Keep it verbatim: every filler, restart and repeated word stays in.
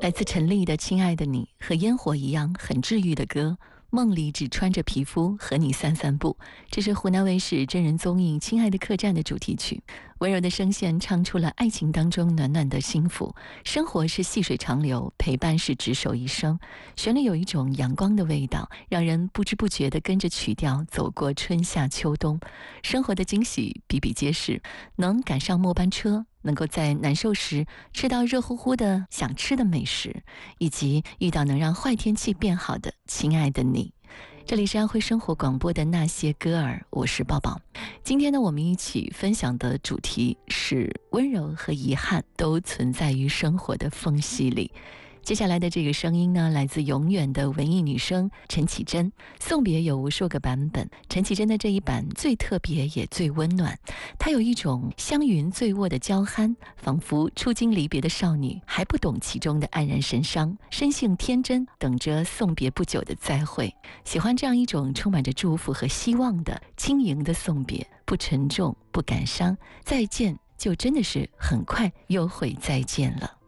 来自陈粒的《亲爱的你》和烟火一样很治愈的歌，梦里只穿着皮肤和你散散步，这是湖南卫视真人综艺《亲爱的客栈》的主题曲。温柔的声线唱出了爱情当中暖暖的幸福，生活是细水长流，陪伴是执手一生。旋律有一种阳光的味道，让人不知不觉地跟着曲调走过春夏秋冬。生活的惊喜比比皆是，能赶上末班车，能够在难受时吃到热乎乎的想吃的美食，以及遇到能让坏天气变好的亲爱的你。这里是安徽生活广播的那些歌儿，我是抱抱。今天呢，我们一起分享的主题是温柔和遗憾都存在于生活的缝隙里。接下来的这个声音呢，来自永远的文艺女声陈绮贞。送别有无数个版本，陈绮贞的这一版最特别也最温暖。她有一种香云醉卧的娇憨，仿佛初经离别的少女，还不懂其中的黯然神伤，生性天真，等着送别不久的再会。喜欢这样一种充满着祝福和希望的轻盈的送别，不沉重，不感伤，再见就真的是很快又会再见了。